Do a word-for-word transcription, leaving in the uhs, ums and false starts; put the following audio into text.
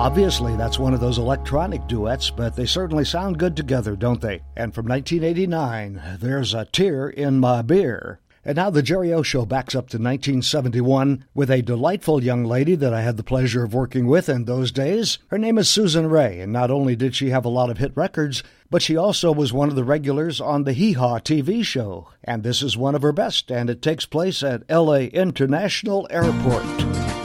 Obviously, that's one of those electronic duets, but they certainly sound good together, don't they? And from nineteen eighty-nine, there's A Tear in My Beer. And now the Jerry O Show backs up to nineteen seventy-one with a delightful young lady that I had the pleasure of working with in those days. Her name is Susan Ray, and not only did she have a lot of hit records, but she also was one of the regulars on the Hee Haw T V show. And this is one of her best, and it takes place at L A International Airport.